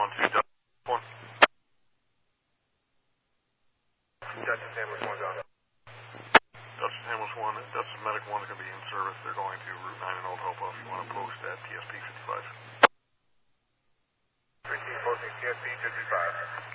2, one. Dutchess Ambulance 1, go. Dutchess Ambulance 1, Dutchess Medic 1 is going to be in service. They're going to Route 9 in Old Hopewell if you want to post at TSP 55. Receive posting TSP 55.